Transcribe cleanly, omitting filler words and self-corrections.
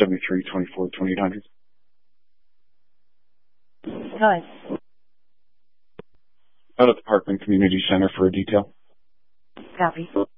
7324-2800. Hi. Out at the Parkland Community Center for a detail. Copy.